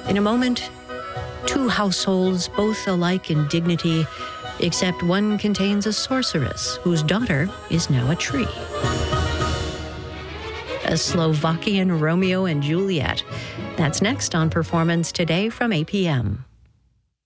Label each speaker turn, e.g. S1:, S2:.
S1: In a moment, two households, both alike in dignity, except one contains a sorceress whose daughter is now a tree. A Slovakian Romeo and Juliet. That's next on Performance Today from 8 p.m.